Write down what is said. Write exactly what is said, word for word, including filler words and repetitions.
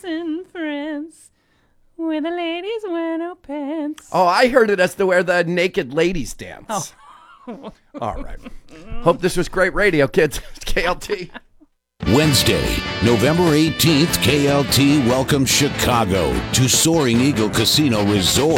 in France where the ladies wear no pants. Oh, I heard it as to where the naked ladies dance. Oh. All right. Hope this was great radio, kids. K L T. Wednesday, November eighteenth, K L T welcomes Chicago to Soaring Eagle Casino Resort.